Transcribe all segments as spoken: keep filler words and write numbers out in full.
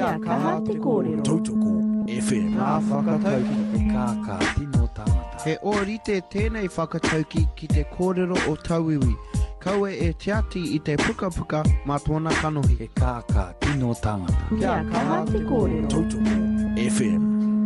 Kia kaha te kōrero. Tautoko F M. Ngā whakatau ki te kākā tino tangata. He ōrite tēnei whakatauki ki te kōrero o Tauiwi. Kaua e te ati i te puka puka mā tōna kanohi. He kākā tino tangata. Kia kaha te kōrero. Tautoko F M.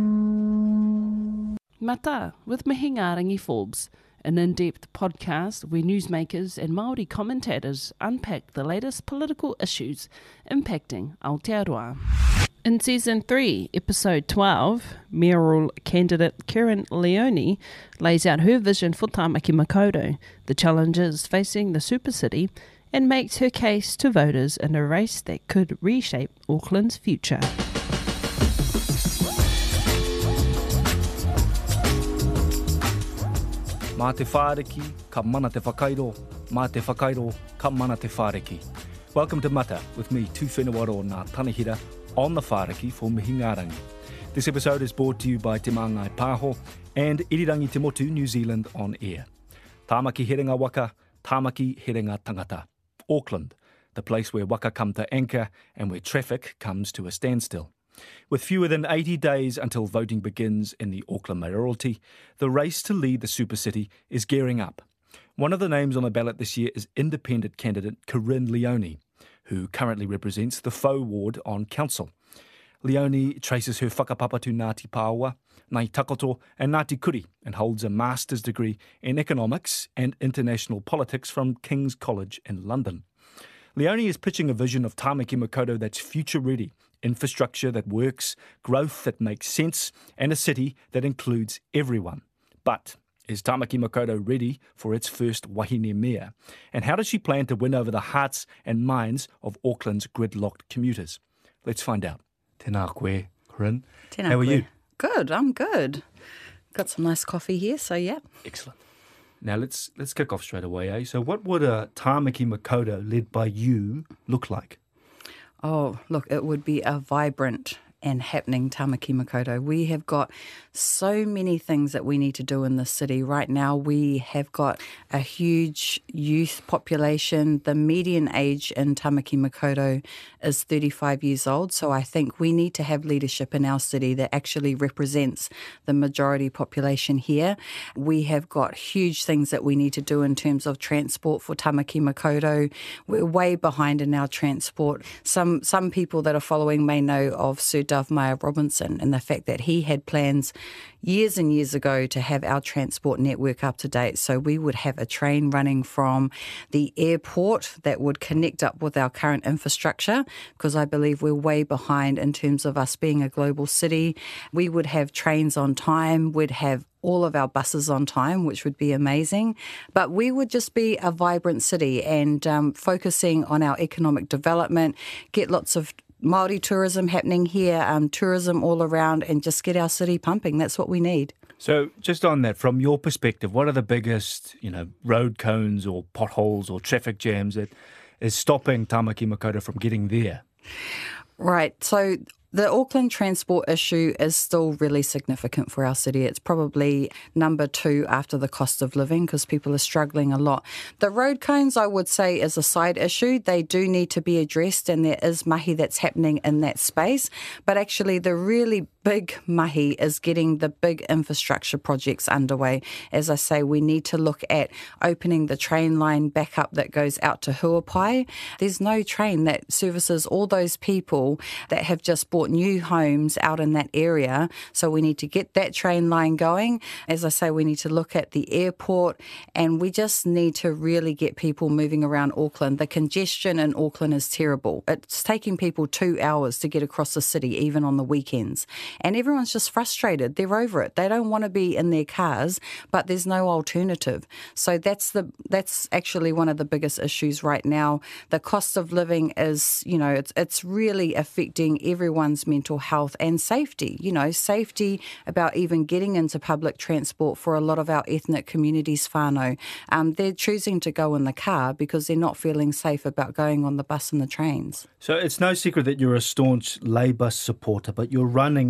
Mata with Mihingarangi Forbes, an in-depth podcast where newsmakers and Māori commentators unpack the latest political issues impacting Aotearoa. In Season three, Episode twelve, mayoral candidate Karen Leone lays out her vision for Tāmaki Makaurau, the challenges facing the super city, and makes her case to voters in a race that could reshape Auckland's future. Mā te whāreki, ka mana te whakairo. Mā te whakairo, ka mana te whāreki. Welcome to Mata, with me, Tū Whenua o Ngā Tanihira, on the whāreki for Mihingarangi. This episode is brought to you by Te Māngai Pāho and Irirangi Te Motu, New Zealand on air. Tāmaki Herenga Waka, Tāmaki Herenga Tangata. Auckland, the place where waka come to anchor and where traffic comes to a standstill. With fewer than eighty days until voting begins in the Auckland mayoralty, the race to lead the super city is gearing up. One of the names on the ballot this year is independent candidate Karen Leone, who currently represents the Faux ward on council. Leone traces her whakapapa to Ngāti Pāoa, Ngāi Takoto and Ngāti Kuri and holds a master's degree in economics and international politics from King's College in London. Leone is pitching a vision of Tāmaki Makaurau that's future-ready, infrastructure that works, growth that makes sense, and a city that includes everyone. But is Tāmaki Makaurau ready for its first wahine mayor? And how does she plan to win over the hearts and minds of Auckland's gridlocked commuters? Let's find out. Tēnā koe, Corinne. Tēnā How are koe. you? Good, I'm good. Got some nice coffee here, so yeah. Excellent. Now let's let's kick off straight away, eh? So what would a Tāmaki Makaurau led by you look like? Oh, look, it would be a vibrant and happening Tāmaki Makaurau. We have got so many things that we need to do in the city. Right now we have got a huge youth population. The median age in Tāmaki Makaurau is thirty-five years old, so I think we need to have leadership in our city that actually represents the majority population here. We have got huge things that we need to do in terms of transport for Tāmaki Makaurau. We're way behind in our transport. Some some people that are following may know of Sir Dove Maia Robinson and the fact that he had plans years and years ago to have our transport network up to date. So we would have a train running from the airport that would connect up with our current infrastructure, because I believe we're way behind in terms of us being a global city. We would have trains on time, we'd have all of our buses on time, which would be amazing. But we would just be a vibrant city and um, focusing on our economic development, get lots of Māori tourism happening here, um, tourism all around, and just get our city pumping. That's what we need. So just on that, from your perspective, what are the biggest, you know, road cones or potholes or traffic jams that is stopping Tāmaki Makaurau from getting there? Right. So the Auckland transport issue is still really significant for our city. It's probably number two after the cost of living because people are struggling a lot. The road cones, I would say, is a side issue. They do need to be addressed and there is mahi that's happening in that space. But actually the really big mahi is getting the big infrastructure projects underway. As I say, we need to look at opening the train line back up that goes out to Huapai. There's no train that services all those people that have just bought new homes out in that area. So we need to get that train line going. As I say, we need to look at the airport and we just need to really get people moving around Auckland. The congestion in Auckland is terrible. It's taking people two hours to get across the city, even on the weekends. And everyone's just frustrated. They're over it. They don't want to be in their cars, but there's no alternative. So that's the that's actually one of the biggest issues right now. The cost of living is, you know, it's it's really affecting everyone's mental health and safety. You know, safety about even getting into public transport for a lot of our ethnic communities, whānau. Um, they're choosing to go in the car because they're not feeling safe about going on the bus and the trains. So it's no secret that you're a staunch Labour supporter, but you're running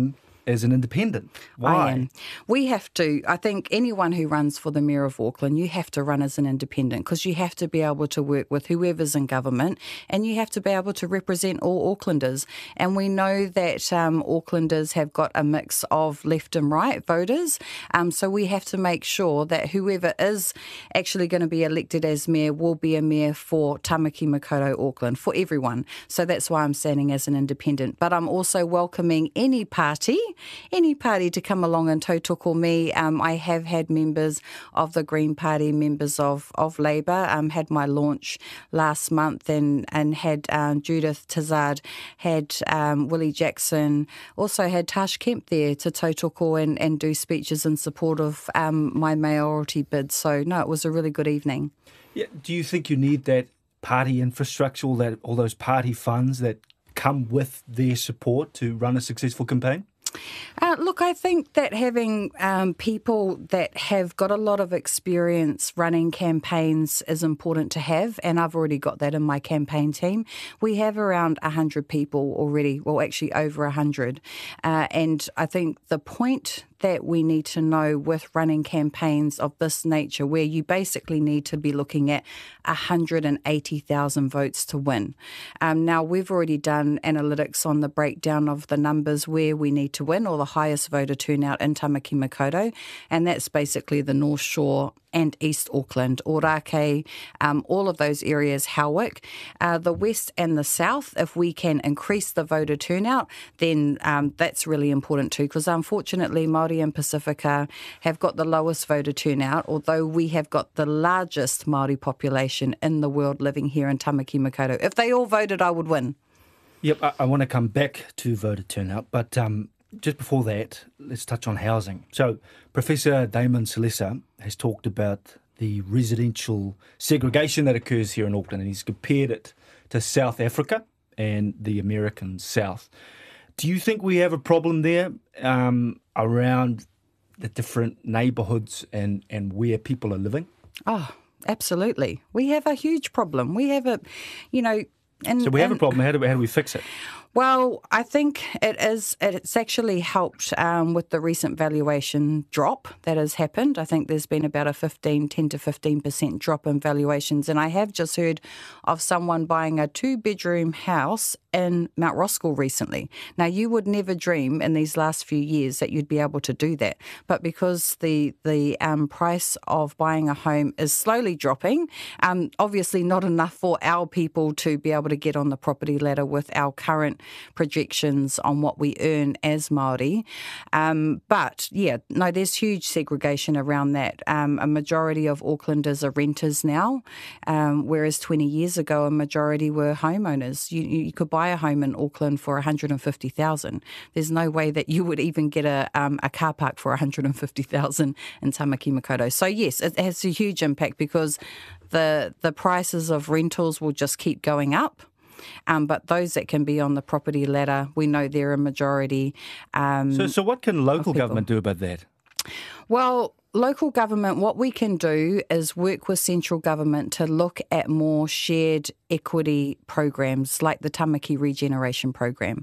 as an independent. Why? I am. We have to, I think anyone who runs for the Mayor of Auckland, you have to run as an independent because you have to be able to work with whoever's in government and you have to be able to represent all Aucklanders. And we know that um, Aucklanders have got a mix of left and right voters. Um, so we have to make sure that whoever is actually going to be elected as Mayor will be a Mayor for Tamaki Makaurau Auckland, for everyone. So that's why I'm standing as an independent. But I'm also welcoming any party any party to come along and tautoko me. Um, I have had members of the Green Party, members of, of Labour, um, had my launch last month and, and had um, Judith Tizard, had um, Willie Jackson, also had Tash Kemp there to tautoko and, and do speeches in support of um, my mayoralty bid. So, no, it was a really good evening. Yeah. Do you think you need that party infrastructure, all, that, all those party funds that come with their support to run a successful campaign? Uh, look, I think that having um, people that have got a lot of experience running campaigns is important to have, and I've already got that in my campaign team. We have around one hundred people already, well, actually over one hundred, uh, and I think the point that we need to know with running campaigns of this nature, where you basically need to be looking at one hundred eighty thousand votes to win. Um, now, we've already done analytics on the breakdown of the numbers where we need to win, or the highest voter turnout in Tamaki Makaurau, and that's basically the North Shore and East Auckland, Orake, um, all of those areas, Howick. Uh, the West and the South, if we can increase the voter turnout, then um, that's really important too, because unfortunately Māori and Pacifica have got the lowest voter turnout, although we have got the largest Māori population in the world living here in Tamaki Makaurau. If they all voted, I would win. Yep, I, I want to come back to voter turnout, but um, just before that, let's touch on housing. So Professor Damon Salesa has talked about the residential segregation that occurs here in Auckland, and he's compared it to South Africa and the American South. Do you think we have a problem there um, around the different neighbourhoods and, and where people are living? Oh, absolutely. We have a huge problem. We have a, you know... And, so we have and, a problem. How do, how do we fix it? Well, I think it is. It's actually helped um, with the recent valuation drop that has happened. I think there's been about a fifteen, ten to fifteen percent drop in valuations. And I have just heard of someone buying a two-bedroom house in Mount Roskill recently. Now, you would never dream in these last few years that you'd be able to do that. But because the, the um, price of buying a home is slowly dropping, um, obviously not enough for our people to be able to get on the property ladder with our current projections on what we earn as Māori. Um, but, yeah, no, there's huge segregation around that. Um, a majority of Aucklanders are renters now, um, whereas twenty years ago a majority were homeowners. You, you could buy a home in Auckland for one hundred fifty thousand dollars. There's no way that you would even get a, um, a car park for one hundred fifty thousand dollars in Tamaki Makaurau. So, yes, it has a huge impact because the the prices of rentals will just keep going up. Um, but those that can be on the property ladder, we know they're a majority. Um, so, so what can local government do about that? Well, local government, what we can do is work with central government to look at more shared equity programs like the Tamaki Regeneration Program.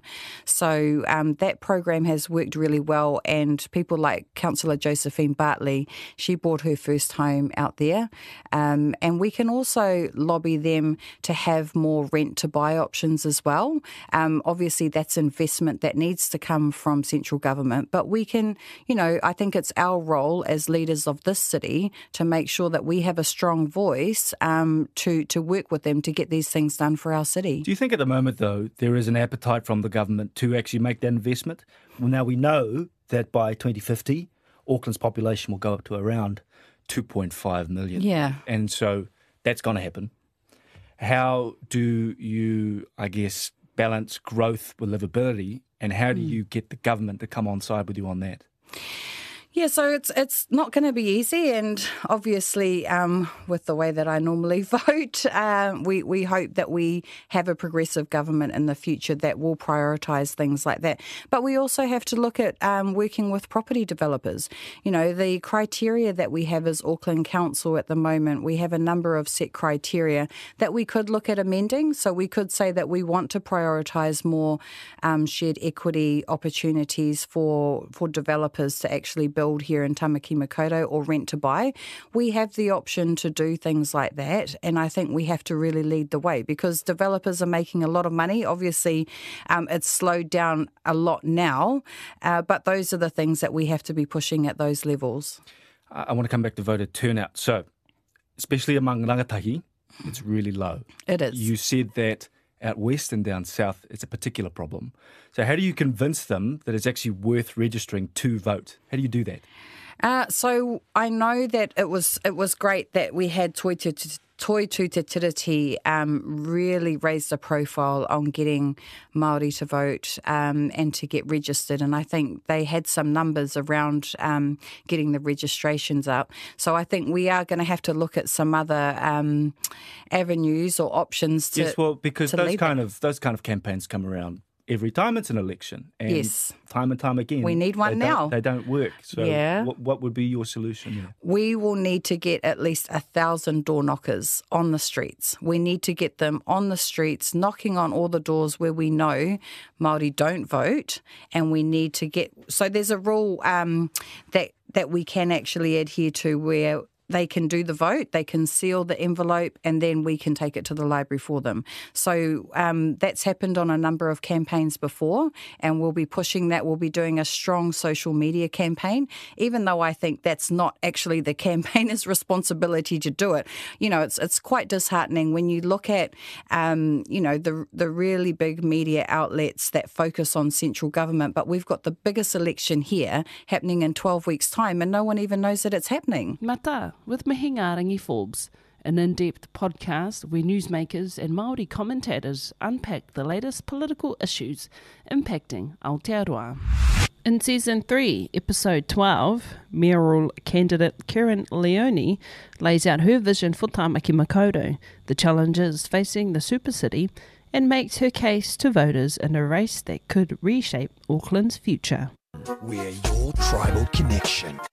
So um, that program has worked really well, and people like Councillor Josephine Bartley, she bought her first home out there. Um, and we can also lobby them to have more rent to buy options as well. Um, obviously, that's investment that needs to come from central government, but we can, you know, I think it's our role as leaders of this city to make sure that we have a strong voice um, to, to work with them to get these things done for our city. Do you think at the moment, though, there is an appetite from the government to actually make that investment? Well, now we know that by twenty fifty, Auckland's population will go up to around two point five million. Yeah. And so that's going to happen. How do you, I guess, balance growth with livability, and how do mm. you get the government to come on side with you on that? Yeah, so it's it's not going to be easy, and obviously, um, with the way that I normally vote, um, we we hope that we have a progressive government in the future that will prioritise things like that. But we also have to look at um, working with property developers. You know, the criteria that we have as Auckland Council at the moment, we have a number of set criteria that we could look at amending. So we could say that we want to prioritise more um, shared equity opportunities for for developers to actually build here in Tamaki Makaurau or rent to buy. We have the option to do things like that, and I think we have to really lead the way because developers are making a lot of money. Obviously, um, it's slowed down a lot now, uh, but those are the things that we have to be pushing at those levels. I want to come back to voter turnout. So, especially among rangatahi, it's really low. It is. You said that out west and down south, it's a particular problem. So how do you convince them that it's actually worth registering to vote? How do you do that? Uh, so I know that it was it was great that we had Toi Te Toi Te Tiriti um, really raised a profile on getting Māori to vote um, and to get registered. And I think they had some numbers around um, getting the registrations up. So I think we are going to have to look at some other um, avenues or options to Yes, well, because to those lead kind it. of those kind of campaigns come around every time it's an election. And Yes. time and time again. We need one they now. Don't, they don't work. So Yeah. what, what would be your solution? Yeah. We will need to get at least a thousand door knockers on the streets. We need to get them on the streets, knocking on all the doors where we know Māori don't vote, and we need to get. So there's a rule um, that that we can actually adhere to where they can do the vote, they can seal the envelope, and then we can take it to the library for them. So um, that's happened on a number of campaigns before, and we'll be pushing that. We'll be doing a strong social media campaign, even though I think that's not actually the campaigner's responsibility to do it. You know, it's it's quite disheartening when you look at, um, you know, the the really big media outlets that focus on central government, but we've got the biggest election here happening in twelve weeks' time, and no one even knows that it's happening. Mata, with Mihingarangi Forbes, an in-depth podcast where newsmakers and Māori commentators unpack the latest political issues impacting Aotearoa. In Season three, Episode twelve, mayoral candidate Karen Leone lays out her vision for Tamaki Makaurau, the challenges facing the super city, and makes her case to voters in a race that could reshape Auckland's future. We're your tribal connection.